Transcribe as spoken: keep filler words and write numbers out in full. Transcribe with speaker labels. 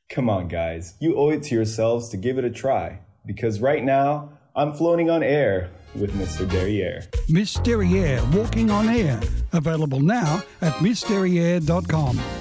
Speaker 1: Come on, guys. You owe it to yourselves to give it a try. Because right now, I'm floating on air with Mister Derriere.
Speaker 2: Miss Derriere, Walking on Air. Available now at miss derriere dot com.